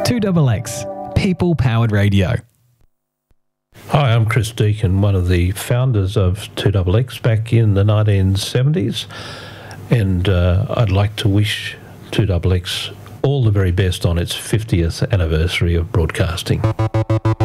2XX, People Powered Radio. Hi, I'm Chris Deacon, one of the founders of 2XX back in the 1970s, and I'd like to wish 2XX all the very best on its 50th anniversary of broadcasting.